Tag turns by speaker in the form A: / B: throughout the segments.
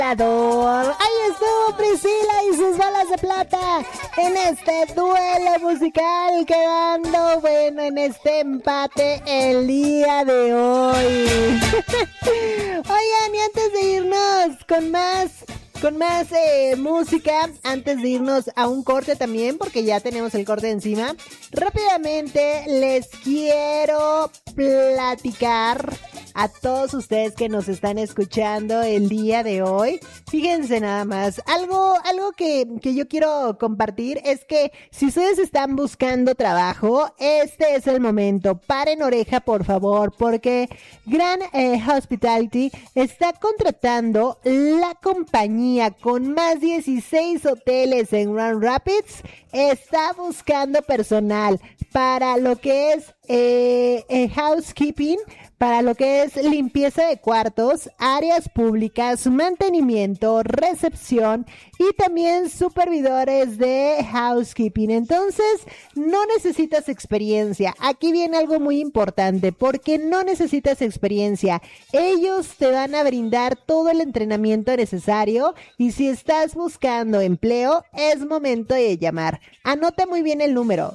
A: Matador. Ahí estuvo Priscila y sus balas de plata en este duelo musical, quedando bueno en este empate el día de hoy. Oigan, y antes de irnos con más música, antes de irnos a un corte también, porque ya tenemos el corte encima, rápidamente les quiero platicar a todos ustedes que nos están escuchando el día de hoy. Fíjense nada más, algo que yo quiero compartir es que si ustedes están buscando trabajo, este es el momento. Paren oreja, por favor, porque Grand Hospitality está contratando la compañía con más 16 hoteles en Grand Rapids. Está buscando personal para lo que es housekeeping, para lo que es limpieza de cuartos, áreas públicas, mantenimiento, recepción y también supervisores de housekeeping. Entonces, no necesitas experiencia. Aquí viene algo muy importante, porque no necesitas experiencia. Ellos te van a brindar todo el entrenamiento necesario y si estás buscando empleo, es momento de llamar. Anota muy bien el número: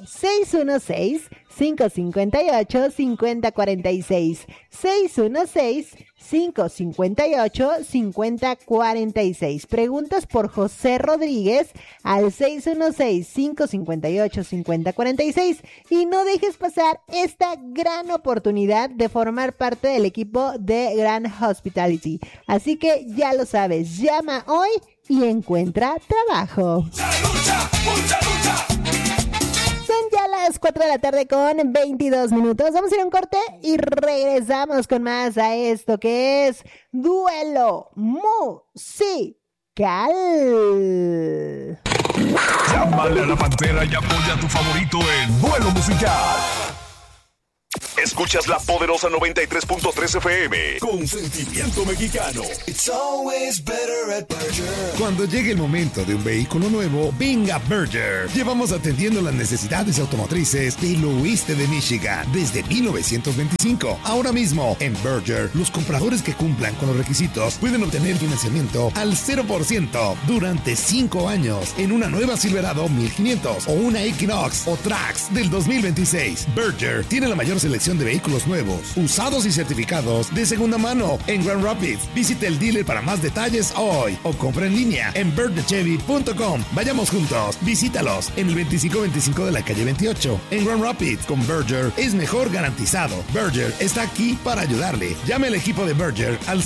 A: 616-558-5046. 616-558-5046. Preguntas por José Rodríguez al 616-558-5046 y no dejes pasar esta gran oportunidad de formar parte del equipo de Grand Hospitality. Así que ya lo sabes, llama hoy y encuentra trabajo.
B: ¡Mucha lucha! ¡Mucha lucha!
A: Son ya las 4 de la tarde con 22 minutos. Vamos a ir a un corte y regresamos con más a esto que es Duelo Musical.
B: Llámale a la Pantera y apoya a tu favorito en Duelo Musical. Escuchas la poderosa 93.3 FM con sentimiento mexicano.
C: It's always better at Berger.
D: Cuando llegue el momento de un vehículo nuevo, venga Berger. Llevamos atendiendo las necesidades automotrices del oeste de Michigan desde 1925. Ahora mismo, en Berger, los compradores que cumplan con los requisitos pueden obtener financiamiento al 0% durante 5 años en una nueva Silverado 1500 o una Equinox o Trax del 2026. Berger tiene la mayor selección de vehículos nuevos, usados y certificados de segunda mano en Grand Rapids. Visite el dealer para más detalles hoy o compra en línea en bergerchevy.com. Vayamos juntos, visítalos en el 2525 de la calle 28 en Grand Rapids. Con Berger es mejor garantizado. Berger está aquí para ayudarle. Llame al equipo de Berger al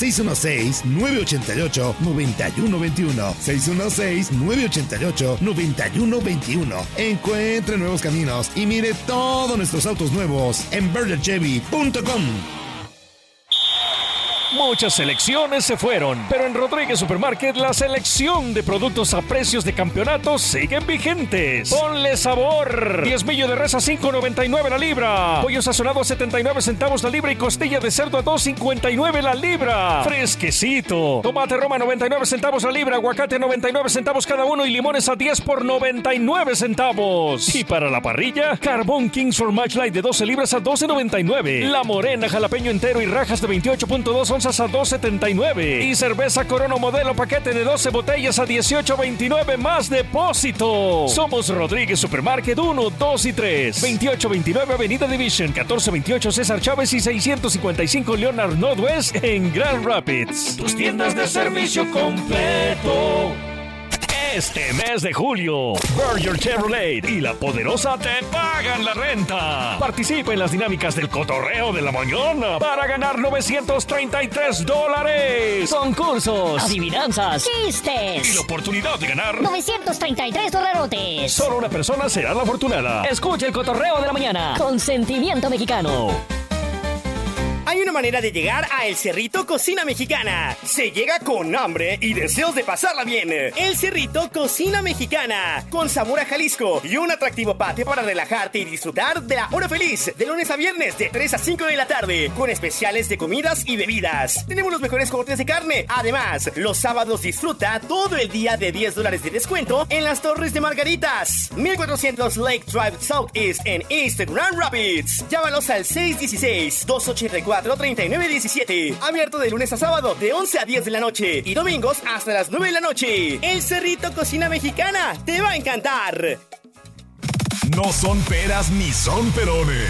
D: 616-988-9121. 616-988-9121. Encuentre nuevos caminos y mire todos nuestros autos nuevos en bergerchevy.com.
E: Muchas selecciones se fueron, pero en Rodríguez Supermarket la selección de productos a precios de campeonato siguen vigentes. Ponle sabor. Diezmillo de res a $5.99 la libra. Pollo sazonado a 79 centavos la libra y costilla de cerdo a $2.59 la libra. Fresquecito. Tomate Roma 99 centavos la libra, aguacate 99 centavos cada uno y limones a 10 por 99 centavos. Y para la parrilla, carbón Kings for Match Light de 12 libras a $12.99. La morena jalapeño entero y rajas de 28.2 onzas a $2.79 y cerveza Corona modelo paquete de 12 botellas a $18.29 más depósito. Somos Rodríguez Supermarket 1, 2 y 3, 2829 Avenida Division, 1428 César Chávez y 655 Leonard Northwest en Grand Rapids. Tus tiendas de servicio completo. Este mes de julio, Berger Chevrolet y La Poderosa te pagan la renta. Participa en las dinámicas del cotorreo de la mañana para ganar $933.
F: Concursos, adivinanzas, chistes
E: Y la oportunidad de ganar
F: $933.
E: Solo una persona será la afortunada.
F: Escucha el cotorreo de la mañana con sentimiento mexicano.
G: Hay una manera de llegar a El Cerrito Cocina Mexicana. Se llega con hambre y deseos de pasarla bien. El Cerrito Cocina Mexicana, con sabor a Jalisco y un atractivo patio para relajarte y disfrutar de la hora feliz, de lunes a viernes de 3 a 5 de la tarde, con especiales de comidas y bebidas. Tenemos los mejores cortes de carne. Además, los sábados disfruta todo el día de $10 de descuento en las Torres de Margaritas. 1400 Lake Drive Southeast en East Grand Rapids. Llámalos al 616-284 664-3917. Abierto de lunes a sábado de 11 a 10 de la noche y domingos hasta las 9 de la noche. El Cerrito Cocina Mexicana te va a encantar.
B: No son peras ni son perones.